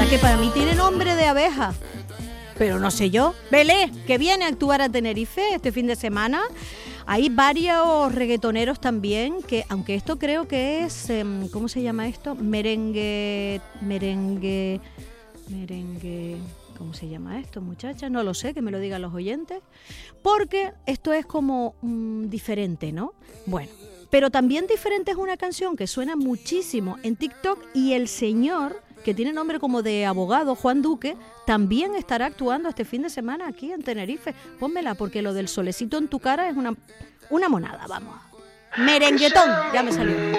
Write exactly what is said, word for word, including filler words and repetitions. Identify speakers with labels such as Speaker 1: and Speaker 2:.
Speaker 1: porque para mí tiene nombre de abeja. Pero no sé yo. Belé, que viene a actuar a Tenerife este fin de semana. Hay varios reggaetoneros también, que aunque esto creo que es, eh, ¿cómo se llama esto? Merengue, merengue, merengue, ¿cómo se llama esto, muchachas? No lo sé, que me lo digan los oyentes, porque esto es como mm, diferente, ¿no? Bueno, pero también diferente es una canción que suena muchísimo en TikTok y el señor, que tiene nombre como de abogado, Juan Duque, también estará actuando este fin de semana aquí en Tenerife. Pónmela, porque lo del solecito en tu cara es una, una monada, vamos. Merenguetón, ya me salió.